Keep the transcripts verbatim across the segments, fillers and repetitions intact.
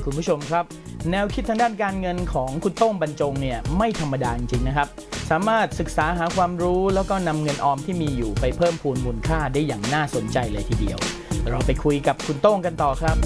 คุณผู้ชมครับแนวคิดทางด้านการเงินของคุณโต้งบรรจงเนี่ยไม่ธรรมดาจริงๆนะครับสามารถศึกษาหาความรู้แล้วก็นำเงินออมที่มีอยู่ไปเพิ่มพูนมูลค่าได้อย่างน่าสนใจเลยทีเดียวเราไปคุยกับคุณโต้งกันต่อครับ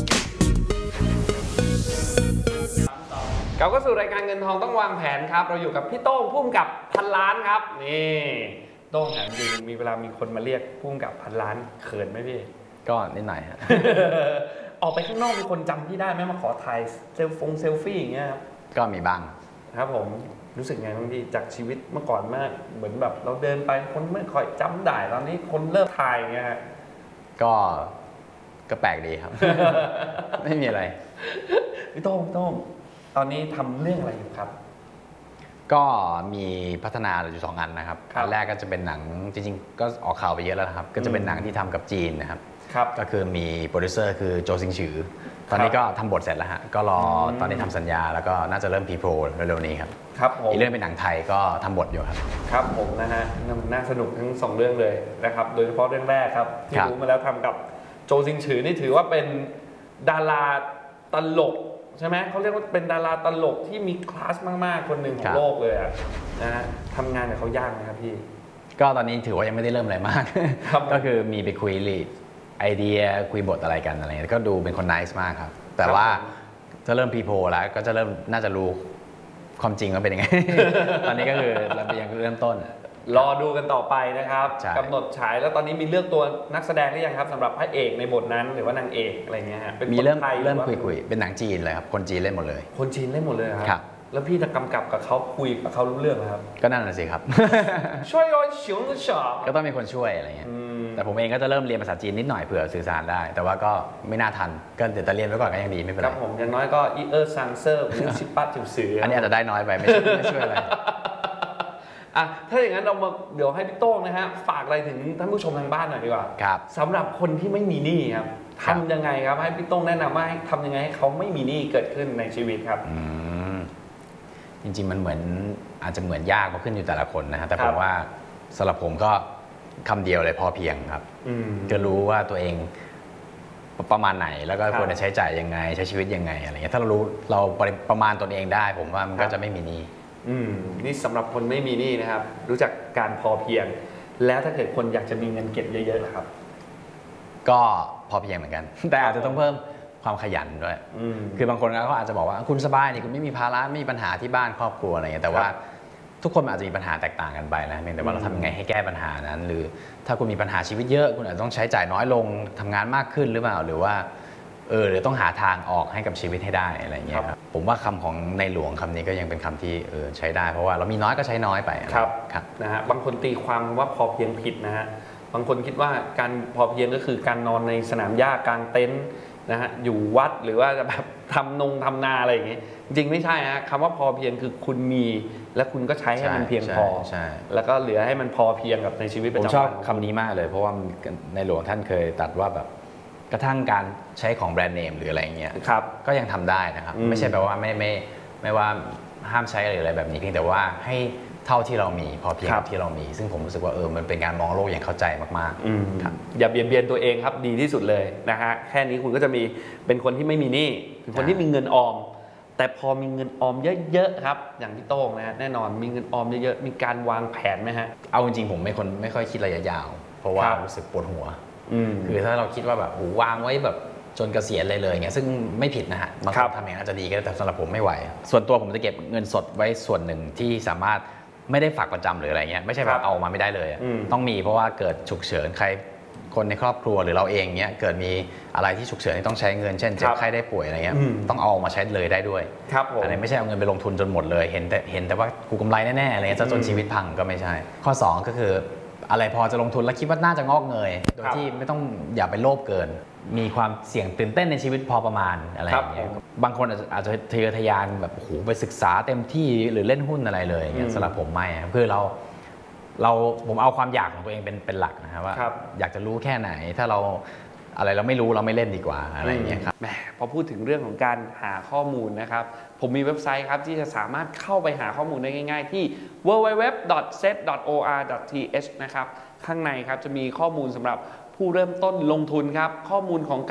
เราก็สู่รายการเงินทองต้องวางแผนครับเราอยู่กับพี่โต้งพุ่มกับพันล้านครับนี่โต้งถามจริงมีเวลามีคนมาเรียกพุ่มกับพันล้านเขินไหมพี่ก็นิดหน่อยฮะออกไปข้างนอกมีคนจำพี่ได้ไหมมาขอถ่ายเซลฟงเซลฟี่อย่างเงี้ยครับก็มีบ้างครับผมรู้สึกไงบ้างพี่จากชีวิตเมื่อก่อนมากเหมือนแบบเราเดินไปคนไม่ค่อยจำได้ตอนนี้คนเริ่มถ่ายอย่างเงี้ยฮะก็ก็แปลกดีครับ ไม่มีอะไรพี่โต้งพี่โต้งตอนนี้ทำเรื่องอะไรอยู่ครับก็มีพัฒนาอยู่สองอันนะครับอันแรกก็จะเป็นหนังจริงๆก็ออกข่าวไปเยอะแล้วนะครับก็จะเป็นหนังที่ทำกับจีนนะครับก็คือมีโปรดิวเซอร์คือโจซิงฉือตอนนี้ก็ทำบทเสร็จแล้วฮะก็รอตอนนี้ทำสัญญาแล้วก็น่าจะเริ่มพรีโปรเร็วๆนี้ครับครับผมอีกเรื่องเป็นหนังไทยก็ทำบทอยู่ครับครับผมนะฮะน่าสนุกทั้งสองเรื่องเลยนะครับโดยเฉพาะเรื่องแรกครับที่รู้มาแล้วทำกับโจซิงฉือนี่ถือว่าเป็นดาราตลกใช่ไหมเขาเรียกว่าเป็นดาราตลกที่มีคลาสมากๆคนหนึ่งของโลกเลยอะนะฮะทำงานกับเขายากไหมครับพี่ก็ตอนนี้ถือว่ายังไม่ได้เริ่มอะไรมากก็คือมีไปคุยลีดไอเดียคุยบทอะไรกันอะไรเงี้ยก็ดูเป็นคนนิสมากครับแต่ว่าจะเริ่มพีโพแล้วก็จะเริ่มน่าจะรู้ความจริงว่าเป็นยังไง ตอนนี้ก็คือเรายังเริ่มต้นรอดูกันต่อไปนะครับกำหนดฉายแล้วตอนนี้มีเลือกตัวนักแสดงหรือยังครับสำหรับพระเอกในบทนั้นหรือว่านางเอกอะไรเงี้ยฮะมีเริ่มเริ่มคุยคุยเป็นหนังจีนเลยครับคนจีนเล่นหมดเลยคนจีนเล่นหมดเลยครับแล้วพี่จะกำกับกับเขาคุยกับเขารู้เรื่องไหมครับก็นั่นแหละสิครับช่วยย้อนเฉียงเฉาก็ต้องมีคนช่วยอะไรเงี้ยแต่ผมเองก็จะเริ่มเรียนภาษาจีนนิดหน่อยเผื่อสื่อสารได้แต่ว่าก็ไม่น่าทันก็เดี๋ยวจะเรียนไว้ก่อนก็ยังดีไม่เป็นไรครับผมอย่างน้อยก็อีเออร์ซังเซอร์วิชิปัตจิ๋วสืออันนี้อาจจะได้น้อยไปไม่ช่วยอะไรอ่ะถ้าอย่างนั้นเรามาเดี๋ยวให้พี่โต้งนะฮะฝากอะไรถึงท่านผู้ชมทางบ้านหน่อยดีกว่าครับสำหรับคนที่ไม่มีหนี้ครับทำยังไงครับให้พี่โต้งแนะนำว่าให้ทำยังไงให้เขาไม่มีหนี้เกิดขึ้นในชีวิตครับจริงๆมันเหมือนอาจจะเหมือนยากมาขึ้นอยู่แต่ละคนนะฮะแต่ผมว่าสำหรับผมก็คำเดียวเลยพอเพียงครับจะรู้ว่าตัวเองประมาณไหนแล้วก็ควรจะใช้จ่ายยังไงใช้ชีวิตยังไงอะไรเงี้ยถ้าเรารู้เราประมาณตนเองได้ผมว่ามันก็จะไม่มีหนี้อืมนี่สำหรับคนไม่มีหนี้นะครับรู้จักการพอเพียงแล้วถ้าเกิดคนอยากจะมีเงินเก็บเยอะๆนะครับก็พอเพียงเหมือนกันแต่อาจจะต้องเพิ่มความขยันด้วยคือบางคนเขาอาจจะบอกว่าคุณสบายนี่คุณไม่มีภาระไม่มีปัญหาที่บ้านครอบครัวอะไรเงี้ยแต่ว่าทุกคนอาจจะมีปัญหาแตกต่างกันไปนะเพียงแต่ว่าเราทำยังไงให้แก้ปัญหานั้นหรือถ้าคุณมีปัญหาชีวิตเยอะคุณอาจจะต้องใช้จ่ายน้อยลงทำงานมากขึ้นหรือเปล่าหรือว่าเออหรือต้องหาทางออกให้กับชีวิตให้ได้อะไรเงี้ยครับผมว่าคำของในหลวงคำนี้ก็ยังเป็นคำที่เออใช้ได้เพราะว่าเรามีน้อยก็ใช้น้อยไปครับครับนะฮะบางคนตีความว่าพอเพียงผิดนะฮะบางคนคิดว่าการพอเพียงก็คือการนอนในสนามหญ้ากลางเต็นท์นะฮะอยู่วัดหรือว่าจะแบบทำนงทำนาอะไรอย่างงี้จริงไม่ใช่ฮะคำว่าพอเพียงคือคุณมีและคุณก็ใช้ให้มันเพียงพอแล้วก็เหลือให้มันพอเพียงกับในชีวิตประจำวันผมชอบคำนี้มากเลยเพราะว่าในหลวงท่านเคยตรัสว่าแบบกระทั่งการใช้ของแบรนด์เนมหรืออะไรเงี้ยก็ยังทำได้นะครับไม่ใช่แปลว่าไม่ไม่ไม่ว่าห้ามใช้หรืออะไรแบบนี้เพียงแต่ว่าให้เท่าที่เรามีพอเพียงกับที่เรามีซึ่งผมรู้สึกว่าเออมันเป็นการมองโลกอย่างเข้าใจมากๆครับอย่าเบียดเบียนตัวเองครับดีที่สุดเลยนะฮะแค่นี้คุณก็จะมีเป็นคนที่ไม่มีหนี้เป็นคนที่มีเงินออมแต่พอมีเงินออมเยอะๆครับอย่างพี่โต้งนะแน่นอนมีเงินออมเยอะๆมีการวางแผนไหมฮะเอาจริงๆผมไม่คนไม่ค่อยคิดระยะยาวเพราะว่ารู้สึกปวดหัวคือถ้าเราคิดว่าแบบหูวางไว้แบบจนเกษียณเลยเลยเงี้ยซึ่งไม่ผิดนะฮะบางคนทำอย่างนั้นอาจจะดีก็ได้แต่สำหรับผมไม่ไหวส่วนตัวผมจะเก็บเงินสดไว้ส่วนหนึ่งที่สามารถไม่ได้ฝากประจำหรืออะไรเงี้ยไม่ใช่แบบเอามาไม่ได้เลยต้องมีเพราะว่าเกิดฉุกเฉินใครคนในครอบครัวหรือเราเองเงี้ยเกิดมีอะไรที่ฉุกเฉินที่ต้องใช้เงินเช่นเจ็บไข้ได้ป่วยอะไรเงี้ยต้องเอามาใช้เลยได้ด้วยอะไรไม่ใช่เอาเงินไปลงทุนจนหมดเลยเห็นแต่เห็นแต่ว่ากูกำไรแน่ๆอะไรเงี้ยจนชีวิตพังก็ไม่ใช่ข้อสองก็คืออะไรพอจะลงทุนแล้วคิดว่าน่าจะงอกเงยโดยที่ไม่ต้องอย่าไปโลภเกินมีความเสี่ยงตื่นเต้นในชีวิตพอประมาณอะไรอย่างเงี้ยบางคนอาจจะทะเยอทะยานแบบโอ้โหไปศึกษาเต็มที่หรือเล่นหุ้นอะไรเลยอย่างเงี้ยสำหรับผมไม่คือเราเราผมเอาความอยากของตัวเองเป็นเป็นหลักนะครับว่าอยากจะรู้แค่ไหนถ้าเราอะไรเราไม่รู้เราไม่เล่นดีกว่าอะไรอย่างเงี้ยครับแหมพอพูดถึงเรื่องของการหาข้อมูลนะครับผมมีเว็บไซต์ครับที่จะสามารถเข้าไปหาข้อมูลได้ง่ายๆที่ ดับเบิลยู ดับเบิลยู ดับเบิลยู ดอท เซต ดอท โอ อาร์ ดอท ที เอช นะครับข้างในครับจะมีข้อมูลสำหรับผู้เริ่มต้นลงทุนครับข้อมูลของการ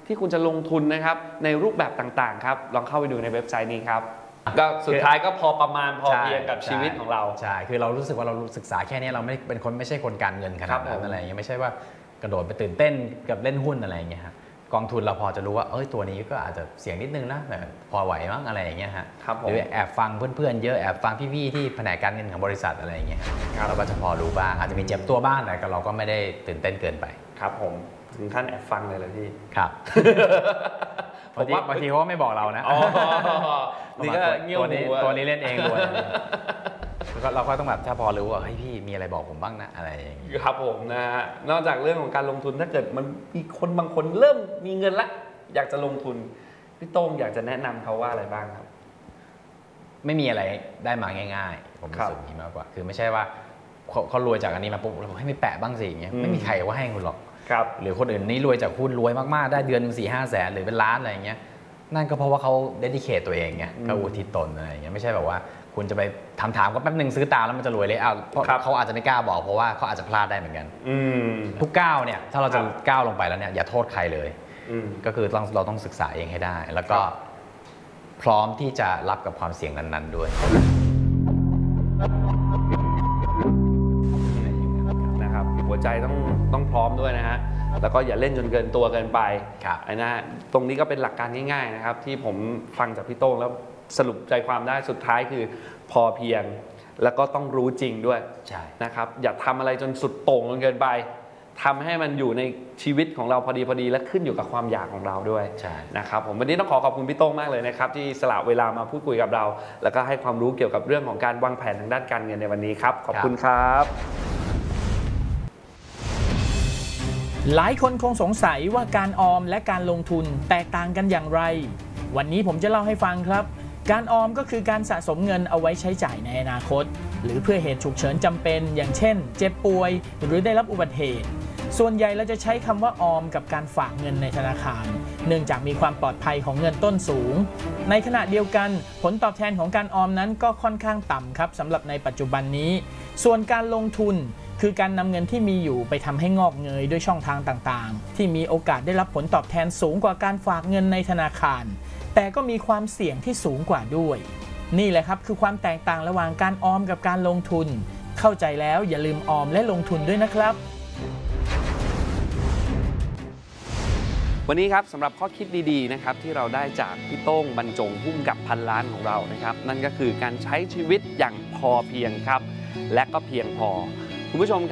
ที่คุณจะลงทุนนะครับในรูปแบบต่างๆครับลองเข้าไปดูในเว็บไซต์นี้ครับก็สุดท้ายก็พอประมาณพอเพียงกับชีวิตของเราใช่คือเรารู้สึกว่าเราศึกษาแค่นี้เราไม่เป็นคนไม่ใช่คนการเงินขนาดนั้นอะไรอย่างเงี้ยไม่ใช่ว่ากระโดดไปตื่นเต้นกับเล่นหุ้นอะไรอย่างเงี้ยครับกองทุนเราพอจะรู้ว่าเอ้ยตัวนี้ก็อาจจะเสี่ยงนิดนึงนะแต่พอไหวมั้งอะไรอย่างเงี้ยฮะหรือแอบฟังเพื่อนๆเยอะแอบฟังพี่ๆที่แผนกการเงินของบริษัทอะไรอย่างเงี้ยเราก็จะพอรู้บ้างอาจจะมีเจ็บตัวบ้างแต่เราก็ไม่ได้ตื่นเต้นเกินไปครับผมถึงขั้นแอบฟังเลยเลยพี่ครับบางทีบางทีเขาไม่บอกเรานะนี่ก็เงี้ยวหูตัวนี้เล่นเองด้วยเราก็ต้องแบบถ้าพอรู้ว่าเฮ้ยพี่มีอะไรบอกผมบ้างนะอะไรอย่างเงี้ยครับผมนะฮะนอกจากเรื่องของการลงทุนถ้าเกิดมันมีคนบางคนเริ่มมีเงินละอยากจะลงทุนพี่โต้งอยากจะแนะนำเขาว่าอะไรบ้างครับไม่มีอะไรได้มาง่ายๆผมรู้สึกนี้มากกว่าคือไม่ใช่ว่าเขารวยจากอันนี้มาปุ๊บเราให้ไม่แปะบ้างสิอย่างเงี้ยไม่มีใครว่าให้คุณหรอกหรือคนอื่นนี่รวยจากหุ้นรวยมากๆได้เดือนหนึ่งสี่ห้าแสนหรือเป็นล้านอะไรอย่างเงี้ยนั่นก็เพราะว่าเขาเดดิเคทตัวเองไงเขาอุทิศตนอะไรอย่างเงี้ยไม่ใช่แบบว่าคุณจะไปถามถามก็แป๊บหนึ่งซื้อตามแล้วมันจะรวยเลยอ้าวเพราะเขาอาจจะไม่กล้าบอกเพราะว่าเขาอาจจะพลาดได้เหมือนกันทุกก้าวเนี่ยถ้าเราจะก้าวลงไปแล้วเนี่ยอย่าโทษใครเลยก็คือต้องเราต้องศึกษาเองให้ได้แล้วก็พร้อมที่จะรับกับความเสี่ยงนั้นๆด้วยนะครับหัวใจต้องต้องพร้อมด้วยนะฮะแล้วก็อย่าเล่นจนเกินตัวเกินไปไอ้นะตรงนี้ก็เป็นหลักการง่ายๆนะครับที่ผมฟังจากพี่โต้งแล้วสรุปใจความได้สุดท้ายคือพอเพียงแล้วก็ต้องรู้จริงด้วยนะครับอย่าทำอะไรจนสุดโต่งจนเกินไปทำให้มันอยู่ในชีวิตของเราพอดีพอดีและขึ้นอยู่กับความอยากของเราด้วยนะครับผมวันนี้ต้องขอขอบคุณพี่โต้งมากเลยนะครับที่สละเวลามาพูดคุยกับเราแล้วก็ให้ความรู้เกี่ยวกับเรื่องของการวางแผนทางด้านการเงินในวันนี้ครับขอบคุณครับหลายคนคงสงสัยว่าการออมและการลงทุนแตกต่างกันอย่างไรวันนี้ผมจะเล่าให้ฟังครับการออมก็คือการสะสมเงินเอาไว้ใช้จ่ายในอนาคตหรือเพื่อเหตุฉุกเฉินจำเป็นอย่างเช่นเจ็บป่วยหรือได้รับอุบัติเหตุส่วนใหญ่เราจะใช้คำว่าออมกับการฝากเงินในธนาคารเนื่องจากมีความปลอดภัยของเงินต้นสูงในขณะเดียวกันผลตอบแทนของการออมนั้นก็ค่อนข้างต่ำครับสำหรับในปัจจุบันนี้ส่วนการลงทุนคือการนำเงินที่มีอยู่ไปทำให้งอกเงยด้วยช่องทางต่างๆที่มีโอกาสได้รับผลตอบแทนสูงกว่าการฝากเงินในธนาคารแต่ก็มีความเสี่ยงที่สูงกว่าด้วยนี่แหละครับคือความแตกต่างระหว่างการออมกับการลงทุนเข้าใจแล้วอย่าลืมออมและลงทุนด้วยนะครับวันนี้ครับสำหรับข้อคิดดีๆนะครับที่เราได้จากพี่โต้งบรรจงพุ่มกับพันล้านของเรานะครับนั่นก็คือการใช้ชีวิตอย่างพอเพียงครับและก็เพียงพอคุณผู้ชม